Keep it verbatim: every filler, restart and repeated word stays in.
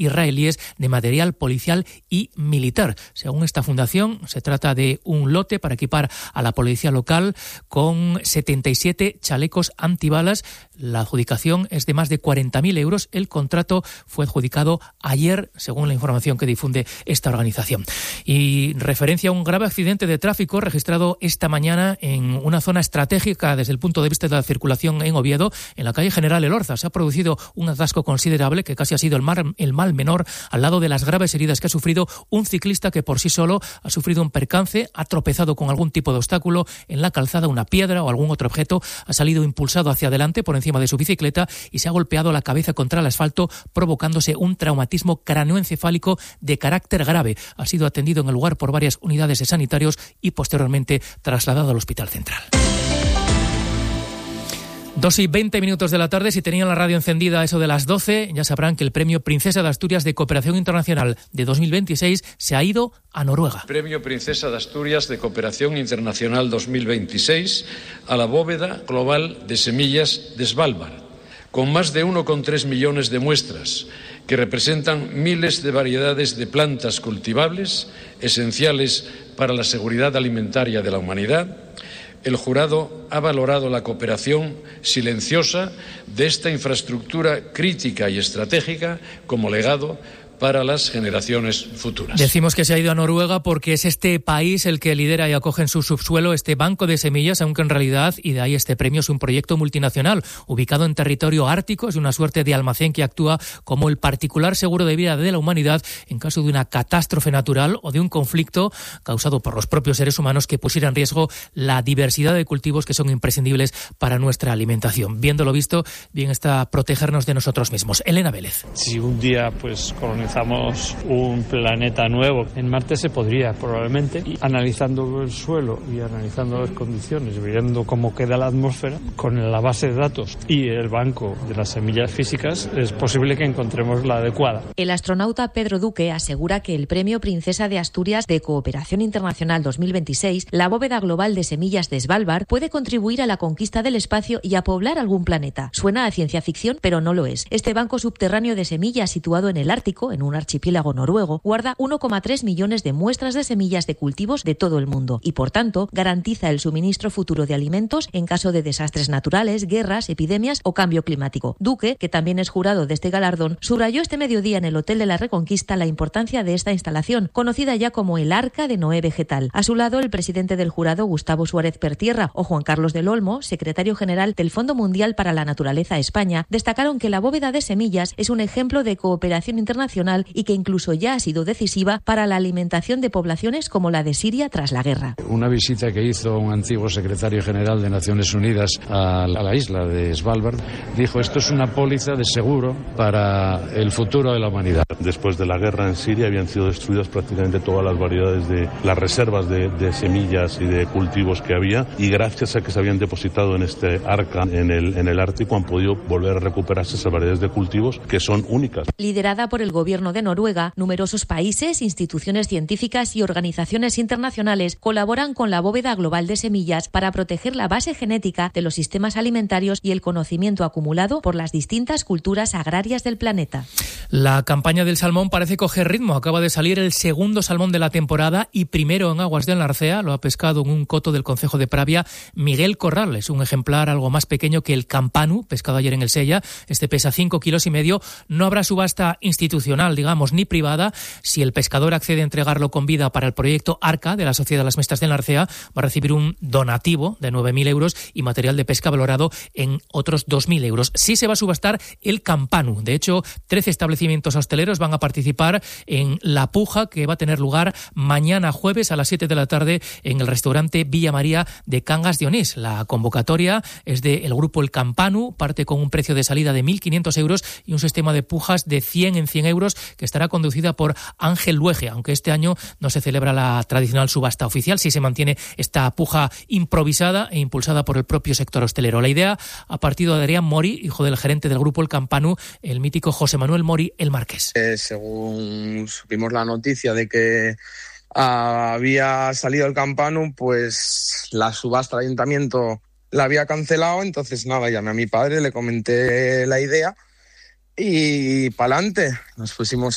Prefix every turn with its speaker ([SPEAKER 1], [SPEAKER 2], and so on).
[SPEAKER 1] israelíes de material policial y militar. Según esta fundación, se trata de un lote para equipar a la policía local con setenta y siete chalecos antibalas. La adjudicación es de más de cuarenta mil euros. El contrato fue adjudicado ayer, según la información que difunde esta organización. Y referencia a un grave accidente de tráfico registrado esta mañana en una zona estratégica desde el punto de vista de la circulación en Oviedo, en la calle General Elorza. Se ha producido un atasco considerable que casi ha sido el mal, el mal menor al lado de las graves heridas que ha sufrido un ciclista que por sí solo ha sufrido un percance, ha tropezado con algún tipo de obstáculo en la calzada, una piedra o algún otro objeto, ha salido impulsado hacia adelante por encima de su bicicleta y se ha golpeado la cabeza contra el asfalto, provocándose un traumatismo cráneoencefálico de carácter grave. Ha sido atendido en el lugar por varias unidades de sanitarios y posteriormente trasladado al Hospital Central. Dos y veinte minutos de la tarde. Si tenían la radio encendida a eso de las doce, ya sabrán que el Premio Princesa de Asturias de Cooperación Internacional de dos mil veintiséis se ha ido a Noruega.
[SPEAKER 2] Premio Princesa de Asturias de Cooperación Internacional dos mil veintiséis a la bóveda global de semillas de Svalbard, con más de uno coma tres millones de muestras que representan miles de variedades de plantas cultivables esenciales para la seguridad alimentaria de la humanidad. El jurado ha valorado la cooperación silenciosa de esta infraestructura crítica y estratégica como legado para las generaciones futuras.
[SPEAKER 1] Decimos que se ha ido a Noruega porque es este país el que lidera y acoge en su subsuelo este banco de semillas, aunque en realidad, y de ahí este premio, es un proyecto multinacional ubicado en territorio ártico. Es una suerte de almacén que actúa como el particular seguro de vida de la humanidad en caso de una catástrofe natural o de un conflicto causado por los propios seres humanos que pusiera en riesgo la diversidad de cultivos que son imprescindibles para nuestra alimentación. Viendo lo visto, bien está protegernos de nosotros mismos. Elena Vélez.
[SPEAKER 3] Si un día pues colonizamos un planeta nuevo, en Marte se podría probablemente, y analizando el suelo y analizando las condiciones, viendo cómo queda la atmósfera, con la base de datos y el banco de las semillas físicas, es posible que encontremos la adecuada.
[SPEAKER 4] El astronauta Pedro Duque asegura que el Premio Princesa de Asturias de Cooperación Internacional dos mil veintiséis, la bóveda global de semillas de Svalbard, puede contribuir a la conquista del espacio y a poblar algún planeta. Suena a ciencia ficción, pero no lo es. Este banco subterráneo de semillas situado en el Ártico, en un archipiélago noruego, guarda uno coma tres millones de muestras de semillas de cultivos de todo el mundo y, por tanto, garantiza el suministro futuro de alimentos en caso de desastres naturales, guerras, epidemias o cambio climático. Duque, que también es jurado de este galardón, subrayó este mediodía en el Hotel de la Reconquista la importancia de esta instalación, conocida ya como el Arca de Noé Vegetal. A su lado, el presidente del jurado, Gustavo Suárez Pertierra, o Juan Carlos del Olmo, secretario general del Fondo Mundial para la Naturaleza España, destacaron que la bóveda de semillas es un ejemplo de cooperación internacional y que incluso ya ha sido decisiva para la alimentación de poblaciones como la de Siria tras la guerra.
[SPEAKER 5] Una visita que hizo un antiguo secretario general de Naciones Unidas a la isla de Svalbard dijo: esto es una póliza de seguro para el futuro de la humanidad.
[SPEAKER 6] Después de la guerra en Siria habían sido destruidas prácticamente todas las variedades de las reservas de, de semillas y de cultivos que había, y gracias a que se habían depositado en este arca en el, en el Ártico han podido volver a recuperarse esas variedades de cultivos que son únicas.
[SPEAKER 4] Liderada por el gobierno de Noruega, numerosos países, instituciones científicas y organizaciones internacionales colaboran con la bóveda global de semillas para proteger la base genética de los sistemas alimentarios y el conocimiento acumulado por las distintas culturas agrarias del planeta.
[SPEAKER 1] La campaña del salmón parece coger ritmo. Acaba de salir el segundo salmón de la temporada y primero en aguas del Narcea. Lo ha pescado en un coto del concejo de Pravia Miguel Corral. Es un ejemplar algo más pequeño que el campanu, pescado ayer en el Sella. Este pesa cinco kilos y medio. No habrá subasta institucional, digamos, ni privada. Si el pescador accede a entregarlo con vida para el proyecto Arca de la Sociedad de las Mestas del Narcea, va a recibir un donativo de nueve mil euros y material de pesca valorado en otros dos mil euros. Sí se va a subastar el campanu. De hecho, trece establecimientos hosteleros van a participar en la puja que va a tener lugar mañana jueves a las siete de la tarde en el restaurante Villa María de Cangas de Onís. La convocatoria es del grupo El Campanu, parte con un precio de salida de mil quinientos euros y un sistema de pujas de cien en cien euros que estará conducida por Ángel Luege, aunque este año no se celebra la tradicional subasta oficial, sí se mantiene esta puja improvisada e impulsada por el propio sector hostelero. La idea ha partido de Adrián Mori, hijo del gerente del grupo El Campanu, el mítico José Manuel Mori El Marqués.
[SPEAKER 7] Eh, según supimos la noticia de que ah, había salido el Campanu, pues la subasta del ayuntamiento la había cancelado, entonces nada, llamé a mi padre, le comenté la idea y pa'lante. Nos pusimos